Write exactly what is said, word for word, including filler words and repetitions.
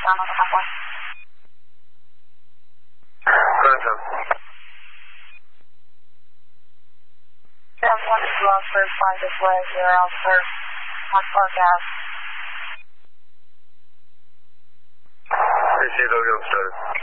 down on the halfway. Gotcha. Down one to Oxford, find this way, zero Oxford, on Park Ave. Appreciate it, I'll get started.